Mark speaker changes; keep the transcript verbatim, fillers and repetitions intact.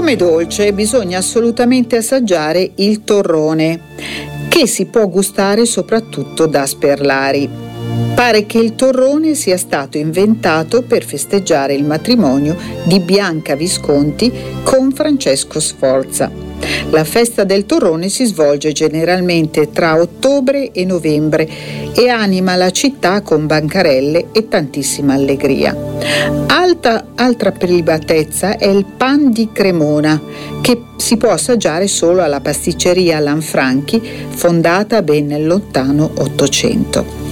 Speaker 1: Come dolce bisogna assolutamente assaggiare il torrone, che si può gustare soprattutto da sperlari. Pare che il torrone sia stato inventato per festeggiare il matrimonio di Bianca Visconti con Francesco Sforza. La festa del torrone si svolge generalmente tra ottobre e novembre e anima la città con bancarelle e tantissima allegria. Alta, altra prelibatezza è il pan di Cremona, che si può assaggiare solo alla pasticceria Lanfranchi, fondata ben nel lontano Ottocento.